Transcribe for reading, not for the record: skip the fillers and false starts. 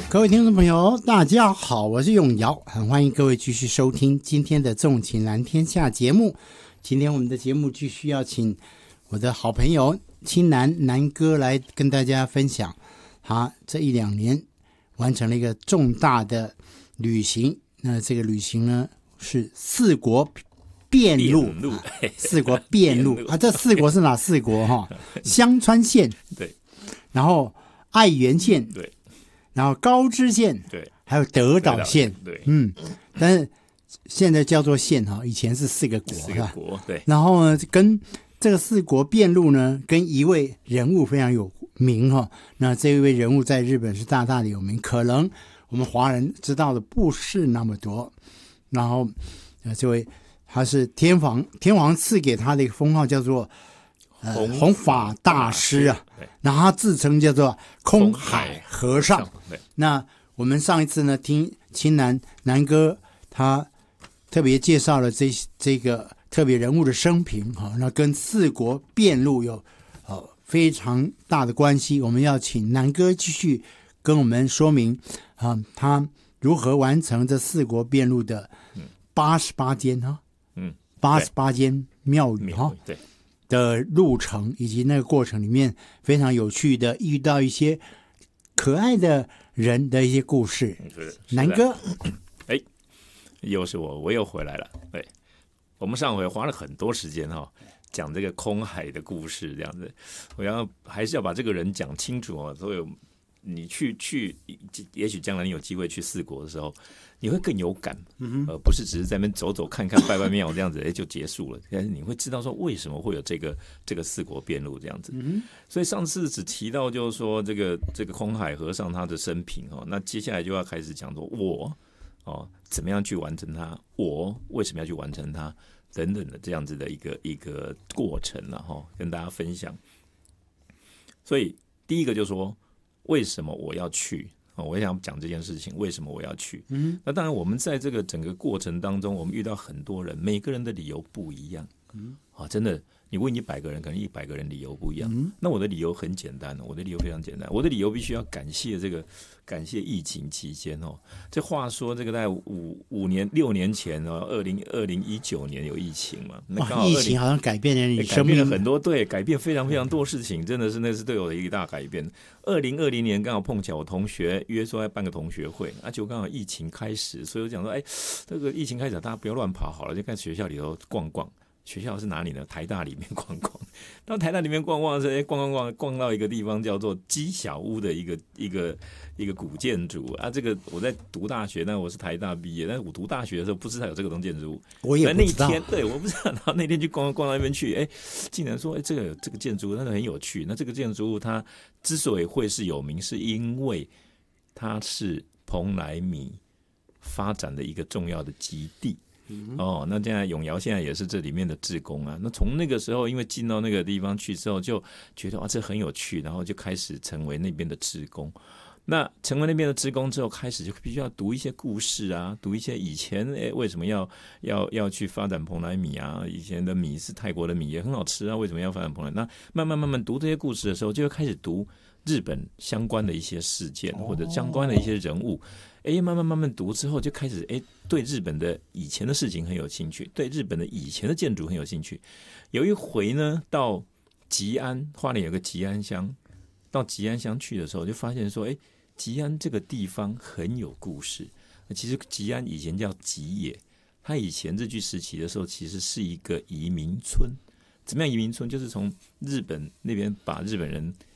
各位听众朋友大家好，我是永尧，很欢迎各位继续收听今天的纵情蓝天下节目。今天我们的节目继续要请我的好朋友青南哥来跟大家分享他这1-2年完成了一个重大的旅行。那这个旅行呢是4国遍路，4国遍路啊，这4国是哪4国哈？香川县， 对， 然后爱媛县， 对， 然后高知县， 对， 还有德岛县， 对， 但是现在叫做县哈，以前是4个国 ，4个国，对。 然后呢，跟这个4国遍路呢，跟一位人物非常有名哈。那这一位人物在日本是大大的有名，可能我们华人知道的不是那么多。然后这位他是天皇赐给他的一个封号叫做弘法大师啊，然后他自称叫做空海和尚。那我们上一次呢听青南哥他特别介绍了这个特别人物的生平哈，那跟4国遍路有非常大的关系。我们要请南哥继续跟我们说明他如何完成这4国遍路的88间哈，88间庙宇哈，对的路程，以及那个过程里面非常有趣的遇到一些可爱的人的一些故事。南哥， 又是我又回来了。对，我们上回花了很多时间讲这个空海的故事，这样子，还是要把这个人讲清楚哦。所以你去，也许将来你有机会去4国的时候，你会更有感，不是只是在那边走走看看拜拜庙这样子，就结束了。但是你会知道说为什么会有这个4国遍路这样子。所以上次只提到就是说这个空海和尚他的生平那接下来就要开始讲说我怎么样去完成它，我为什么要去完成它等等的这样子的一个过程跟大家分享。所以第一个就是说为什么我要去，我也想讲这件事情，为什么我要去。那当然我们在这个整个过程当中，我们遇到很多人，每个人的理由不一样。真的你问100个人，可能100个人理由不一样。那我的理由很简单，我的理由非常简单，我的理由必须要感谢疫情期间这话说这个在6年前2019年有疫情嘛，那刚好疫情好像改变了你生命， 改变了很多，对，改变非常非常多事情，真的是那是对我的一个大改变。2020年刚好碰巧我同学约说要办个同学会，就刚好疫情开始，所以我讲说这个疫情开始大家不要乱跑好了，就在学校里头逛逛。学校是哪里呢？台大里面逛逛，到台大里面逛逛的时候，逛到一个地方叫做鸡小屋的一个古建筑啊。这个我在读大学，但我是台大毕业，但是我读大学的时候不知道有这个东建筑物， 我也不知道。 那天对，我不知道。然后那天去逛到那边去，竟然说这个建筑物那很有趣。那这个建筑物它之所以会是有名，是因为它是蓬莱米发展的一个重要的基地。那现在永尧现在也是这里面的志工啊。那从那个时候，因为进到那个地方去之后，就觉得这很有趣，然后就开始成为那边的志工。那成为那边的志工之后，开始就必须要读一些故事啊，读一些以前为什么要去发展蓬莱米啊？以前的米是泰国的米，也很好吃啊，为什么要发展蓬莱？那慢慢读这些故事的时候，就会开始读日本相关的一些事件或者相关的一些人物。慢慢读之后，就开始对日本的以前的事情很有兴趣，对日本的以前的建筑很有兴趣。有一回呢，到吉安，花莲有个吉安乡，到吉安乡去的时候，就发现说，吉安这个地方很有故事。其实吉安以前叫吉野，它以前日据时期的时候，其实是一个移民村。怎么样移民村？就是从日本那边把日本人